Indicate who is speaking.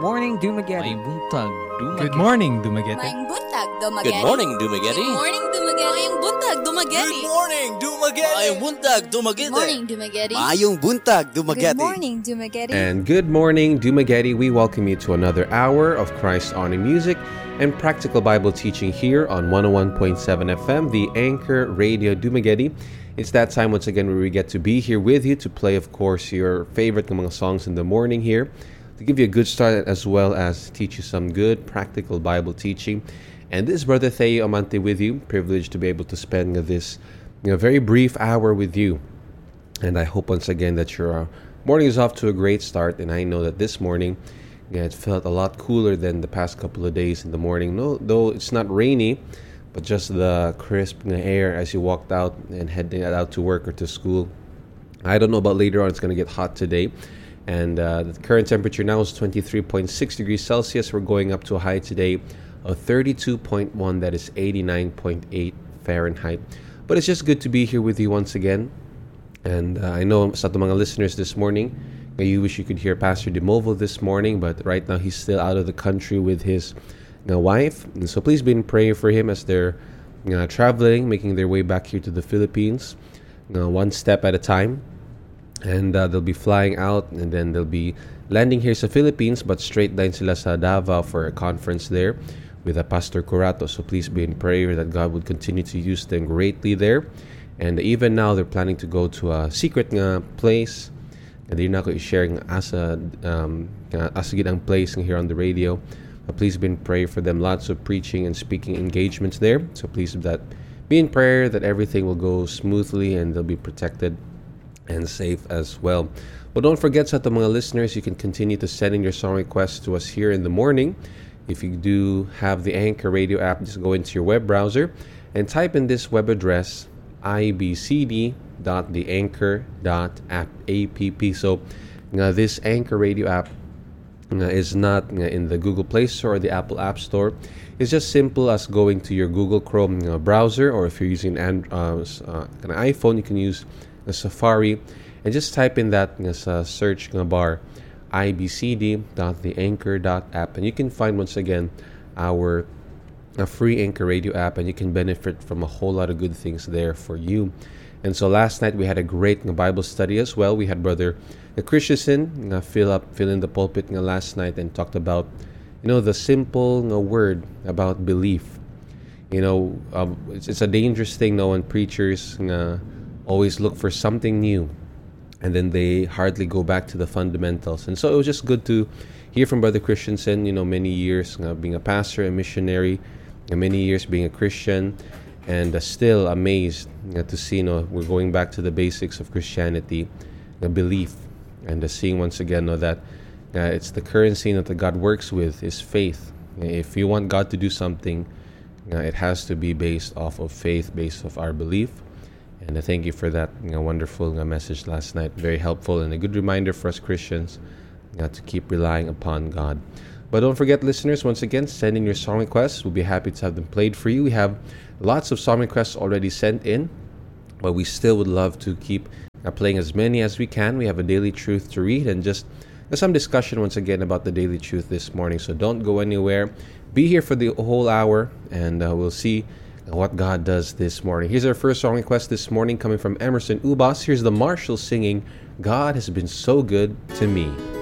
Speaker 1: morning, Dumageddon.
Speaker 2: Maayong buntag, Dumageddon.
Speaker 3: Good morning, Dumaguete.
Speaker 4: Maayong buntag, Dumageddon.
Speaker 5: Good morning, Dumageddon.
Speaker 4: Good morning, Dumageddon. Maayong buntag, Dumageddon.
Speaker 5: Good morning, Dumageddon. Maayong buntag, Dumageddon.
Speaker 4: Good morning, Dumageddon.
Speaker 5: Maayong buntag, Dumageddon.
Speaker 4: Good morning, Dumageddon.
Speaker 6: And good morning, Dumageddon. We welcome you to another hour of Christ on Music and practical Bible teaching here on 101.7 FM, the Anchor Radio Dumageddon. It's that time once again where we get to be here with you to play, of course, your favorite mga songs in the morning here, to give you a good start as well as teach you some good practical Bible teaching. And this is Brother Theo Amante with you, privileged to be able to spend this very brief hour with you. And I hope once again that your morning is off to a great start. And I know that this morning it felt a lot cooler than the past couple of days in the morning. No, though it's not rainy, but just the crisp air as you walked out and heading out to work or to school. I don't know about later on. It's going to get hot today. And the current temperature now is 23.6 degrees Celsius. We're going up to a high today of 32.1. That is 89.8 Fahrenheit. But it's just good to be here with you once again. And I know sa mga listeners this morning, you wish you could hear Pastor DeMovo this morning, but right now he's still out of the country with his wife. And so please be in prayer for him as they're traveling, making their way back here to the Philippines, one step at a time. And they'll be flying out, and then they'll be landing here sa Philippines, but straight down sila sa Davao for a conference there with Pastor Curato. So please be in prayer that God would continue to use them greatly there. And even now, they're planning to go to a secret place. And they're not going to share asa ang place here on the radio. But please be in prayer for them. Lots of preaching and speaking engagements there. So please be in prayer that everything will go smoothly and they'll be protected and safe as well. But don't forget, sa mga listeners, you can continue to send in your song requests to us here in the morning. If you do have the Anchor Radio app, just go into your web browser and type in this web address, ibcd.theanchor.app. So this Anchor Radio app is not in the Google Play Store or the Apple App Store. It's just simple as going to your Google Chrome browser, or if you're using an iPhone, you can use the Safari and just type in that search bar, ibcd.theanchor.app, and you can find once again our free Anchor Radio app, and you can benefit from a whole lot of good things there for you. And so last night we had a great Bible study as well. We had Brother Christensen fill in the pulpit last night and talked about the simple word about belief. It's a dangerous thing when preachers always look for something new and then they hardly go back to the fundamentals. And so it was just good to hear from Brother Christensen, many years being a pastor, a missionary, and many years being a Christian, and still amazed to see we're going back to the basics of Christianity, belief, and seeing once again that it's the currency that God works with is faith. If you want God to do something, it has to be based off of faith, based off our belief. And I thank you for that wonderful message last night. Very helpful and a good reminder for us Christians to keep relying upon God. But don't forget, listeners, once again, send in your song requests. We'll be happy to have them played for you. We have lots of song requests already sent in, but we still would love to keep playing as many as we can. We have a daily truth to read and just some discussion once again about the daily truth this morning. So don't go anywhere. Be here for the whole hour, and we'll see what God does this morning. Here's our first song request this morning coming from Emerson Ubas. Here's the Marshall singing, God Has Been So Good to Me.